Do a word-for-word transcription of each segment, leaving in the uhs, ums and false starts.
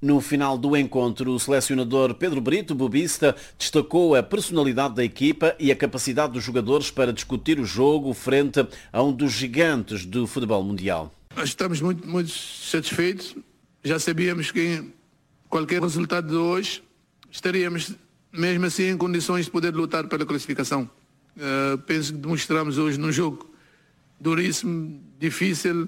No final do encontro, o selecionador Pedro Brito, bobista, destacou a personalidade da equipa e a capacidade dos jogadores para discutir o jogo frente a um dos gigantes do futebol mundial. Estamos muito, muito satisfeitos. Já sabíamos que qualquer resultado de hoje estaríamos mesmo assim em condições de poder lutar pela classificação. Uh, penso que demonstramos hoje num jogo duríssimo, difícil,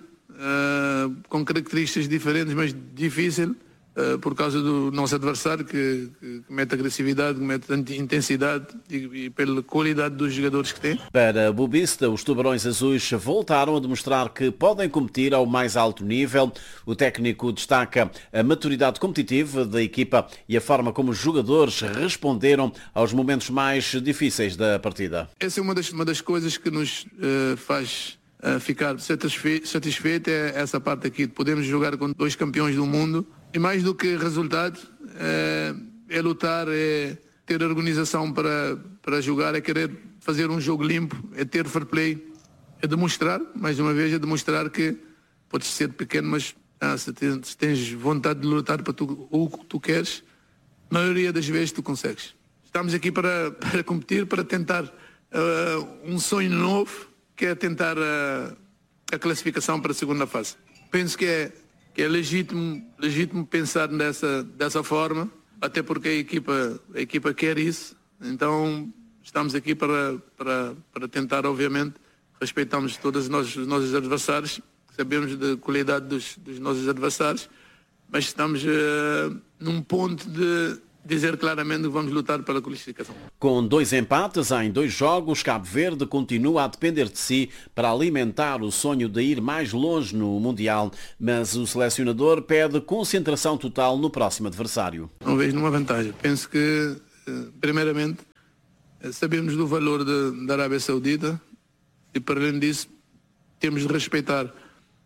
uh, com características diferentes, mas difícil, uh, por causa do nosso adversário que, que, que mete agressividade, que mete intensidade e, e pela qualidade dos jogadores que tem. Para bobista, os Tubarões Azuis voltaram a demonstrar que podem competir ao mais alto nível. O técnico destaca a maturidade competitiva da equipa e a forma como os jogadores responderam aos momentos mais difíceis da partida. Essa é uma das, uma das coisas que nos uh, faz uh, ficar satisfe satisfeito, é essa parte aqui, de podermos jogar com dois campeões do mundo. E mais do que resultado, é, é lutar, é ter organização para, para jogar, é querer fazer um jogo limpo, é ter fair play, é demonstrar, mais uma vez, é demonstrar que podes ser pequeno, mas ah, se, tens, se tens vontade de lutar para tu, o que tu queres, a maioria das vezes tu consegues. Estamos aqui para, para competir, para tentar uh, um sonho novo, que é tentar uh, a classificação para a segunda fase. Penso que é que é legítimo, legítimo pensar dessa, dessa forma, até porque a equipa, a equipa quer isso. Então estamos aqui para, para, para tentar, obviamente, respeitamos todos os nossos, os nossos adversários, sabemos da qualidade dos, dos nossos adversários, mas estamos uh, num ponto de dizer claramente que vamos lutar pela classificação. Com dois empates em dois jogos, Cabo Verde continua a depender de si para alimentar o sonho de ir mais longe no Mundial, mas o selecionador pede concentração total no próximo adversário. Não vejo nenhuma vantagem. Penso que, primeiramente, sabemos do valor de, da Arábia Saudita e, para além disso, temos de respeitar uh,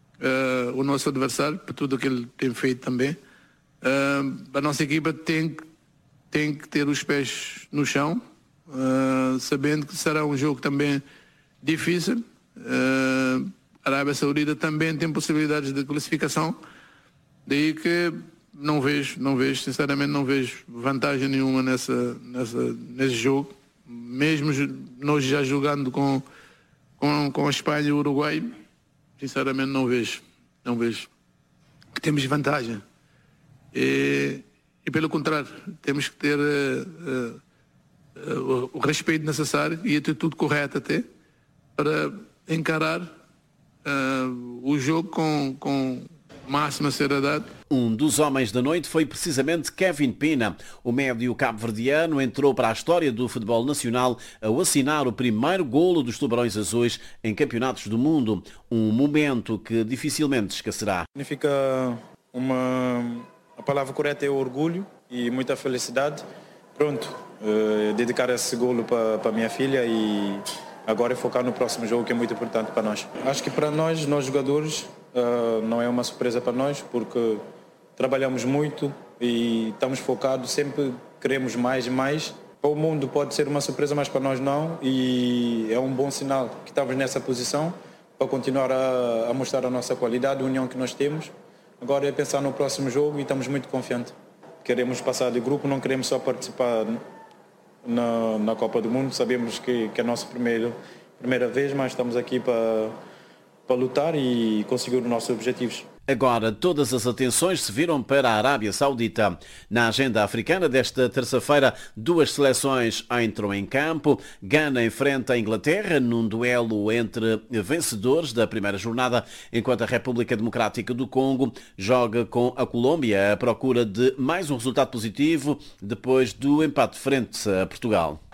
o nosso adversário por tudo o que ele tem feito também. Uh, a nossa equipa tem que tem que ter os pés no chão, uh, sabendo que será um jogo também difícil. Uh, a Arábia Saudita também tem possibilidades de classificação, daí que não vejo, não vejo, sinceramente não vejo vantagem nenhuma nessa, nessa, nesse jogo. Mesmo nós já jogando com, com, com a Espanha e o Uruguai, sinceramente não vejo, não vejo que temos vantagem. E, E pelo contrário, temos que ter uh, uh, o respeito necessário e a atitude correta até para encarar uh, o jogo com, com máxima seriedade. Um dos homens da noite foi precisamente Kevin Pina. O médio cabo-verdiano entrou para a história do futebol nacional ao assinar o primeiro golo dos Tubarões Azuis em campeonatos do mundo. Um momento que dificilmente esquecerá. Significa uma... A palavra correta é orgulho e muita felicidade. Pronto, uh, dedicar esse golo para a minha filha e agora é focar no próximo jogo, que é muito importante para nós. Acho que para nós, nós jogadores, uh, não é uma surpresa para nós, porque trabalhamos muito e estamos focados, sempre queremos mais e mais. Para o mundo pode ser uma surpresa, mas para nós não, e é um bom sinal que estamos nessa posição para continuar a, a mostrar a nossa qualidade, a união que nós temos. Agora é pensar no próximo jogo e estamos muito confiantes. Queremos passar de grupo, não queremos só participar na, na Copa do Mundo. Sabemos que, que é a nossa primeira, primeira vez, mas estamos aqui para, para lutar e conseguir os nossos objetivos. Agora, todas as atenções se viram para a Arábia Saudita. Na agenda africana desta terça-feira, duas seleções entram em campo. Gana enfrenta a Inglaterra num duelo entre vencedores da primeira jornada, enquanto a República Democrática do Congo joga com a Colômbia à procura de mais um resultado positivo depois do empate frente a Portugal.